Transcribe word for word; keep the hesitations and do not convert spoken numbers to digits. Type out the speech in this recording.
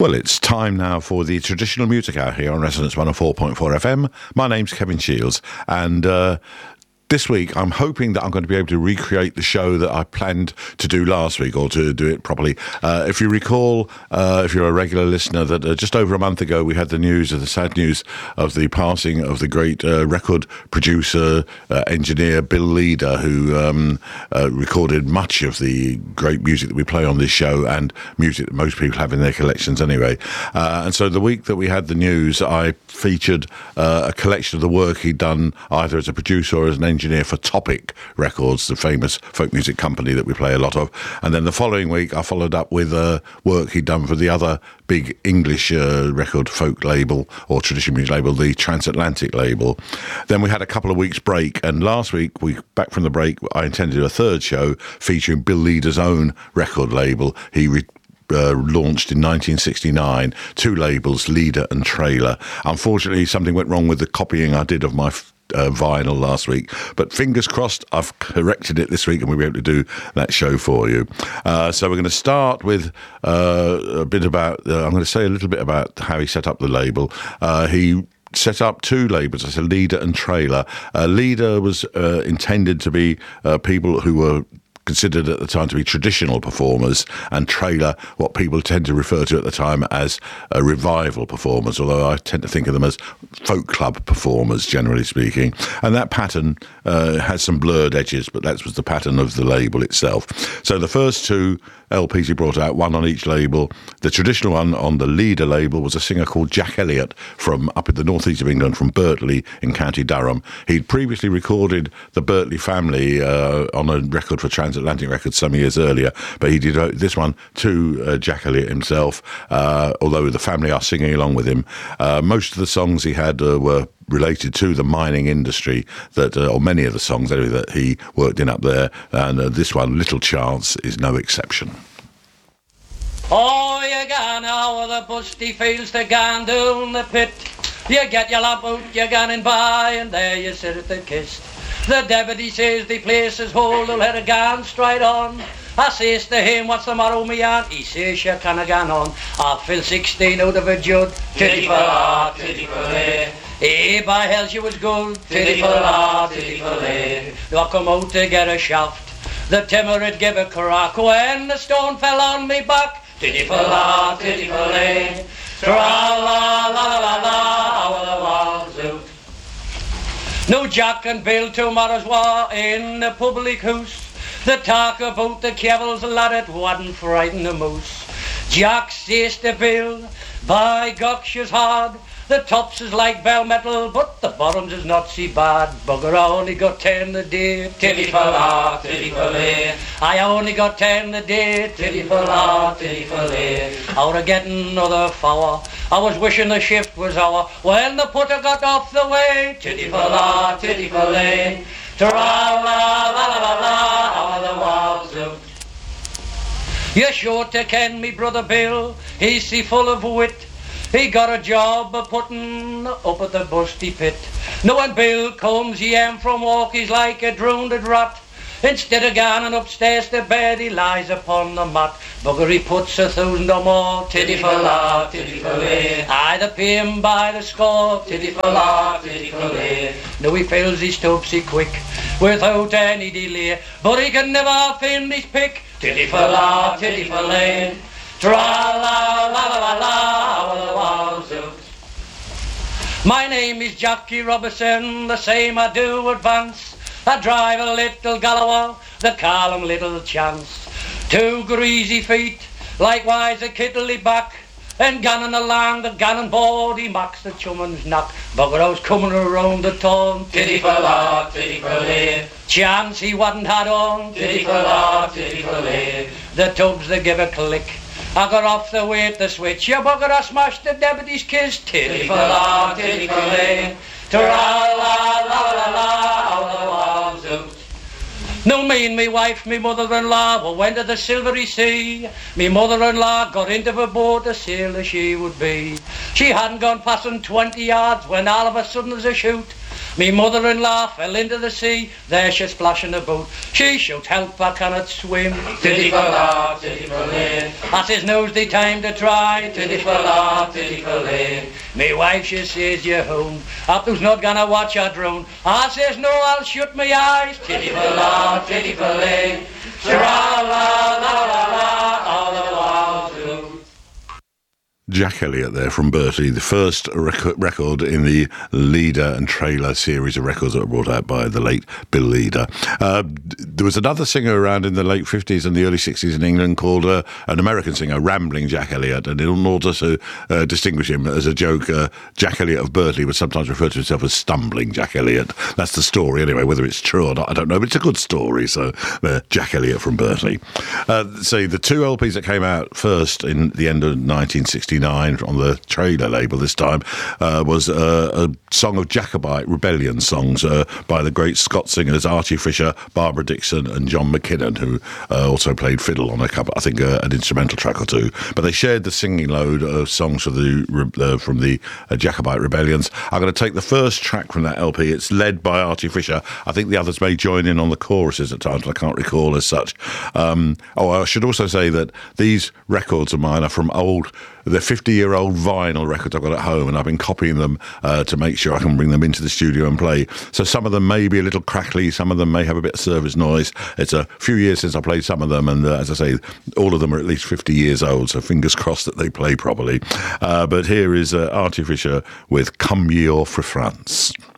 Well, it's time now for the traditional music hour here on Resonance one oh four point four F M. My name's Kevin Shields, and uh, this week I'm hoping that I'm going to be able to recreate the show that I planned to do last week, or to do it properly. Uh, if you recall, uh, if you're a regular listener, that uh, just over a month ago we had the news of the sad news of the passing of the great uh, record producer, uh, engineer Bill Leader, who um, uh, recorded much of the great music that we play on this show, and music that most people have in their collections anyway. Uh, and so the week that we had the news, I featured uh, a collection of the work he'd done either as a producer or as an engineer for Topic Records, the famous folk music company that we play a lot of. And then the following week I followed up with uh, work he'd done for the other big English uh, record folk label, or traditional music label, the Transatlantic label. Then we had a couple of weeks break, and last week, we back from the break, I intended a third show featuring Bill Leader's own record label. He re- Uh, launched in nineteen sixty-nine, two labels, Leader and Trailer. Unfortunately, something went wrong with the copying I did of my uh, vinyl last week, but fingers crossed I've corrected it this week and we'll be able to do that show for you. Uh, so we're going to start with uh, a bit about, uh, I'm going to say a little bit about how he set up the label. Uh, he set up two labels, I said Leader and Trailer. Uh, Leader was uh, intended to be uh, people who were considered at the time to be traditional performers, and Trailer, what people tend to refer to at the time as uh, revival performers, although I tend to think of them as folk club performers, generally speaking. And that pattern uh, has some blurred edges, but that was the pattern of the label itself. So the first two L Ps he brought out, one on each label. The traditional one on the Leader label was a singer called Jack Elliott from up in the northeast of England, from Birtley in County Durham. He'd previously recorded the Birtley Family uh, on a record for Transatlantic Records some years earlier, but he did uh, this one to uh, Jack Elliott himself, uh, although the family are singing along with him. Uh, most of the songs he had uh, were related to the mining industry, that, uh, or many of the songs anyway, that he worked in up there, and uh, this one, Little Chance, is no exception. Oh, you gone over the busty fields to gone down the pit. You get your lamp out, you're gone by, and there you sit at the kist. The deputy says the place is whole, they'll let it gone straight on. I says to him, what's the matter with me aunt? He says, you can't gone on. I fill sixteen out of a jug. Titty for la, titty for lay. Eh, by hell she was good. Titty for la, titty for lay. I come out to get a shaft. The timmer'd give a crack when the stone fell on me back. Titty for la, titty for lay. Tra la la la la la, how the walls out. No Jack and Bill tomorrow's war in the public house. The talk about the Kevils, lad, it wouldn't frighten the moose. Jack says to Bill, by gosh, she's hard. The tops is like bell metal, but the bottoms is not so bad. Bugger, I only got ten a day. Titty for la, titty for lay. I only got ten a day. Titty for la, titty for lay. Out of getting another four. I was wishing the shift was over when the putter got off the way. Titty for la, titty for lay. Tra la la la la la, how the walls out. You're sure to ken me brother Bill, he's so full of wit. He got a job a putting up at the busty pit. Now when Bill comes home from walk, he's like a drowned rat. Instead of going upstairs to bed, he lies upon the mat. Bugger, he puts a thousand or more. Titty for la, titty for lay. Either pay him by the score. Titty for la, titty for lay. Now he fills his tubsy quick, without any delay. But he can never find his pick. Titty for la, titty for lay. Tra la la la la la, how the walls out. My name is Jackie Robertson, the same I do advance. I drive a little Galloway, they call him Little Chance. Two greasy feet, likewise a kittly back, and gannon along the gannon board, he mocks the chumman's knock. But when I was coming around the town, titty for la, titty for lay. Chance he wasn't had on, titty for la, titty for lay. The tubs they give a click. I got off the way at the switch, you bugger, I smashed the deputy's kiss. Titty for la, titty for lay. Tra la la la la, how the walls out. No, me and me wife, me mother-in-law, we went to the Silvery Sea. Me mother-in-law got into the boat, a sailor she would be. She hadn't gone passing twenty yards when all of a sudden there's a shoot. Me mother-in-law fell into the sea, there she's splashing about. She shouts, help, I cannot swim. Tiddy for la, tiddy for lay. I says, now's the time to try. Tiddy for la, tiddy for lay. Me wife, she says, you home. Abdu's not gonna watch her drown. I says, no, I'll shut my eyes. Tiddy for la, tiddy for lay. Sha-ra-la-la-la-la, all the while too. Jack Elliott there from Bertie, the first rec- record in the Leader and Trailer series of records that were brought out by the late Bill Leader. Uh, there was another singer around in the late fifties and the early sixties in England called uh, an American singer, Rambling Jack Elliott, and in order to uh, distinguish him as a joke, uh, Jack Elliott of Bertie would sometimes refer to himself as Stumbling Jack Elliott. That's the story anyway. Whether it's true or not, I don't know, but it's a good story. So uh, Jack Elliott from Bertie. Uh, see, the two L Ps that came out first in the end of nineteen sixty-nine on the Trailer label this time uh, was uh, a song of Jacobite rebellion songs uh, by the great Scott singers Archie Fisher, Barbara Dixon and John McKinnon, who uh, also played fiddle on a couple, I think uh, an instrumental track or two, but they shared the singing load of songs for the, uh, from the uh, Jacobite rebellions. I'm going to take the first track from that L P. It's led by Archie Fisher. I think the others may join in on the choruses at times, but I can't recall as such. Um, oh, I should also say that these records of mine are from old the fifty-year-old vinyl records I've got at home, and I've been copying them uh, to make sure I can bring them into the studio and play. So some of them may be a little crackly, some of them may have a bit of service noise. It's a few years since I played some of them, and uh, as I say, all of them are at least fifty years old, so fingers crossed that they play properly. Uh, but here is uh, Archie Fisher with Come Ye All for France.